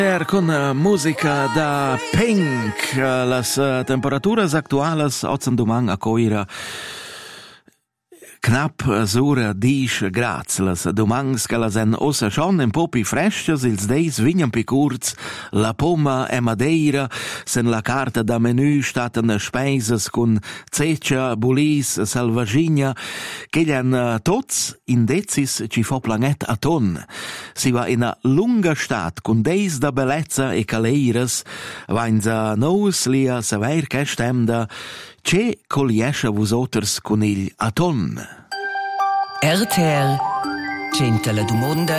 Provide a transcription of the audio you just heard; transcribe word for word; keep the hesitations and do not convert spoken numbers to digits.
Con musica da Pink, las temperaturas actuales oggi domani a coira knapp sura dieci gradi. Las domangs che las en ossa schon un po' più fresches, ils deis vignan più curz, la pomma e madeira, sen la carta da menù staten speises con ceccia, bulis, salvagina, che gli tots indezis ci fo planet a ton. Si va in a lunga stat con deis da bellezza e caleiras, vainza nous lia saver che stemda, ce coliesce vosoters con il a ton. R T L, Centella du Monde,